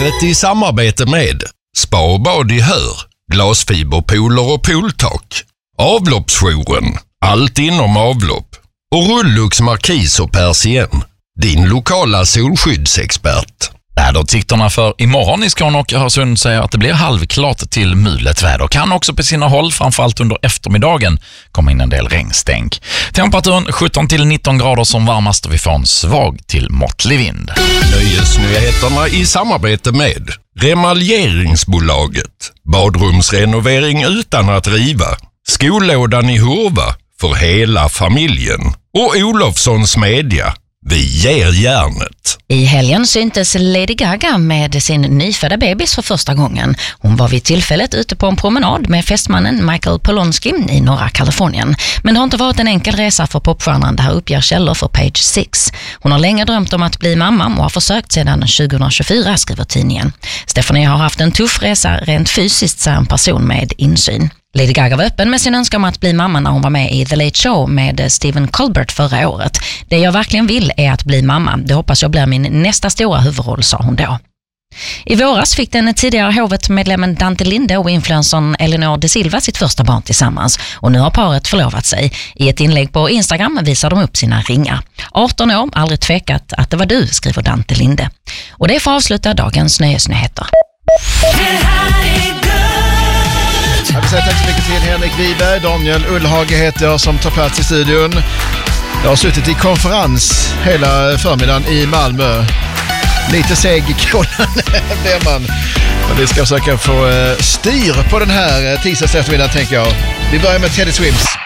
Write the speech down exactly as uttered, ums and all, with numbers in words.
Nöjesnyhet i samarbete med Spa och bad i Hör, glasfiberpooler och pooltak, Avloppsjouren, allt inom avlopp och Rullux Markis och Persien, din lokala solskyddsexpert. Väderutsikterna för imorgon i Skåne och Öresund säger att det blir halvklart till mulet väder. Kan också på sina håll, framförallt under eftermiddagen, komma in en del regnstänk. Temperaturen sjutton till nitton grader som varmast och vi får en svag till måttlig vind. Nöjesnyheterna i samarbete med Remaljeringsbolaget, badrumsrenovering utan att riva, Skolådan i Hurva för hela familjen och Olofssons Media. Vi ger järnet. I helgen syntes Lady Gaga med sin nyfödda bebis för första gången. Hon var vid tillfället ute på en promenad med fästmannen Michael Polonsky i norra Kalifornien. Men det har inte varit en enkel resa för popstjärnan, det här uppger källor för Page Six. Hon har länge drömt om att bli mamma och har försökt sedan tjugohundratjugofyra, skriver tidningen. Stephanie har haft en tuff resa rent fysiskt, säger en person med insyn. Lady Gaga var öppen med sin önskan om att bli mamma när hon var med i The Late Show med Stephen Colbert förra året. Det jag verkligen vill är att bli mamma. Det hoppas jag blir min nästa stora huvudroll, sa hon då. I våras fick den tidigare hovet-medlemmen Dante Linde och influencern Eleanor de Silva sitt första barn tillsammans. Och nu har paret förlovat sig. I ett inlägg på Instagram visar de upp sina ringar. arton år, aldrig tvekat att det var du, skriver Dante Linde. Och det får avsluta dagens nöjesnyheter. Jag vill säga tack så mycket till Henrik Wiberg. Daniel Ullhage heter jag som tar plats i studion. Jag har suttit i konferens hela förmiddagen i Malmö. Lite seg i kolan blir man. Och vi ska försöka få styr på den här tisdags eftermiddagen, tänker jag. Vi börjar med Teddy Swims.